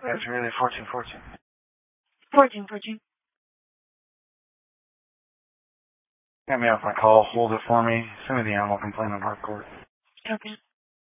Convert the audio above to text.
That's really 1414. 1414. Get me off my call. Hold it for me. Send me the animal complaint on Harcourt. Okay.